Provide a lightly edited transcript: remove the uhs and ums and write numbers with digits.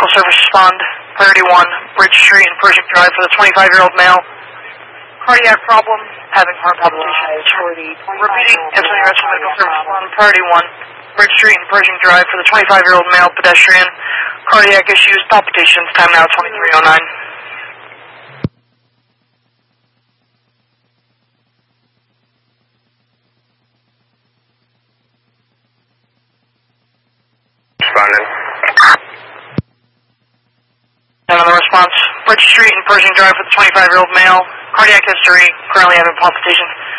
Medical Service respond. Priority 1, Bridge Street and Pershing Drive for the 25-year-old male. Cardiac problem, having heart palpitations. Repeating, Epsilon Rescue Medical Service respond. Priority 1, Bridge Street and Pershing Drive for the 25-year-old male pedestrian. Cardiac issues, palpitations, time now 2309. Responding. And on the response, Bridge Street and Pershing Drive for the 25-year-old male. Cardiac history, currently having palpitations.